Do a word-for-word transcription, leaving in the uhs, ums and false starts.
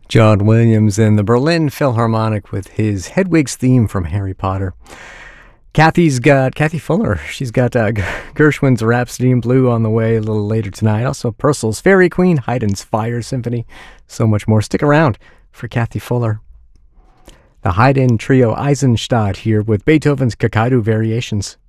John Williams and the Berlin Philharmonic with his Hedwig's theme from Harry Potter. Kathy's got, Kathy Fuller, she's got uh, Gershwin's Rhapsody in Blue on the way a little later tonight. Also Purcell's Fairy Queen, Haydn's Fire Symphony, so much more. Stick around for Kathy Fuller. The Haydn Trio Eisenstadt here with Beethoven's Kakadu Variations.